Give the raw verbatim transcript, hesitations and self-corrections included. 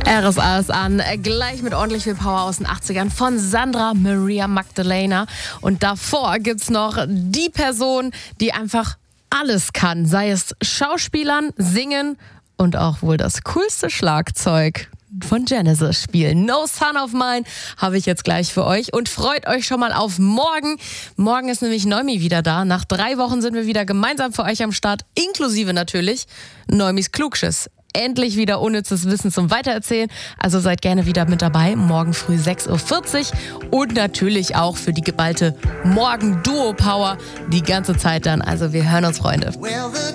R S A ist an, gleich mit ordentlich viel Power aus den achtzigern von Sandra Maria Magdalena. Und davor gibt's noch die Person, die einfach alles kann, sei es Schauspielern, Singen und auch wohl das coolste Schlagzeug von Genesis spielen. No Son of Mine habe ich jetzt gleich für euch und freut euch schon mal auf morgen. Morgen ist nämlich Noemi wieder da. Nach drei Wochen sind wir wieder gemeinsam für euch am Start, inklusive natürlich Noimis Klugschiss. Endlich wieder unnützes Wissen zum Weitererzählen. Also seid gerne wieder mit dabei. Morgen früh sechs Uhr vierzig und natürlich auch für die geballte Morgen-Duo-Power die ganze Zeit dann. Also wir hören uns, Freunde.